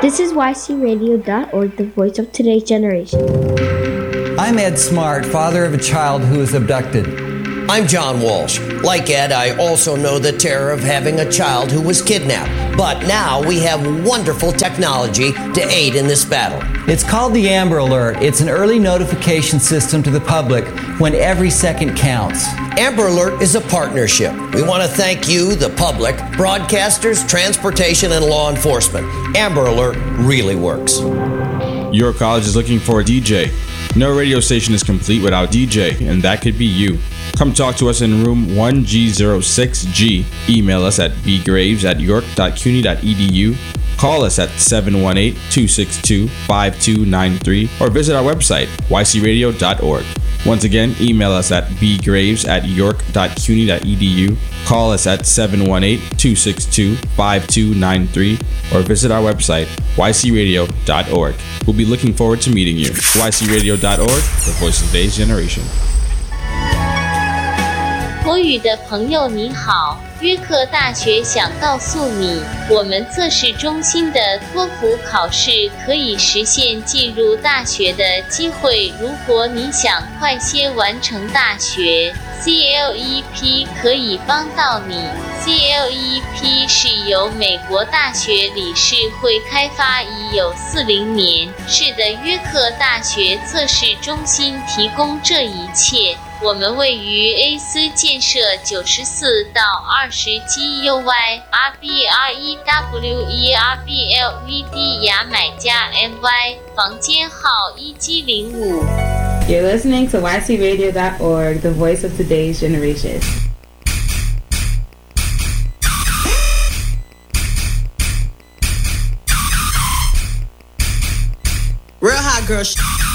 This is ycradio.org, the voice of today's generation. I'm Ed Smart, father of a child who was abducted. I'm John Walsh. Like Ed, I also know the terror of having a child who was kidnapped. But now we have wonderful technology to aid in this battle. It's called the Amber Alert. It's an early notification system to the public when every second counts. Amber Alert is a partnership. We want to thank you, the public, broadcasters, transportation, and law enforcement. Amber Alert really works. Your college is looking for a DJ. No radio station is complete without DJ, and that could be you. Come talk to us in room 1G06G. Email us at bgraves@york.cuny.edu. Call us at 718-262-5293 or visit our website, ycradio.org. Once again, email us at bgraves@york.cuny.edu. Call us at 718-262-5293 or visit our website, ycradio.org. We'll be looking forward to meeting you. ycradio.org, the voice of today's generation. 国语的朋友你好，约克大学想告诉你，我们测试中心的托福考试可以实现进入大学的机会。如果你想快些完成大学 ，CLEP 可以帮到你。CLEP 是由美国大学理事会开发，已有40年。是的，约克大学测试中心提供这一切。我们位于 A 斯建设94到20 GUY RBREWERBLVD 牙买加 NY 房间号1G05。 You're listening to ycradio.org, the voice of today's generation. Real hot girl